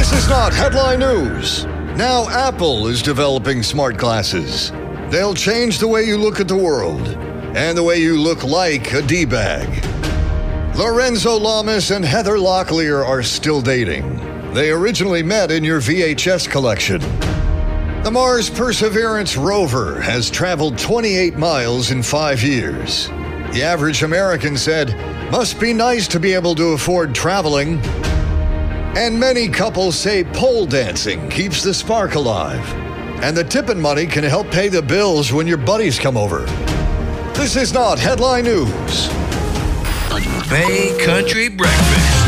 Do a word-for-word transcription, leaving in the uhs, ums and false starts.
This is not headline news. Now Apple is developing smart glasses. They'll change the way you look at the world and the way you look like a D-bag. Lorenzo Lamas and Heather Locklear are still dating. They originally met in your V H S collection. The Mars Perseverance rover has traveled twenty-eight miles in five years. The average American said, "Must be nice to be able to afford traveling." And many couples say pole dancing keeps the spark alive. And the tipping money can help pay the bills when your buddies come over. This is not headline news. Bay Country Breakfast.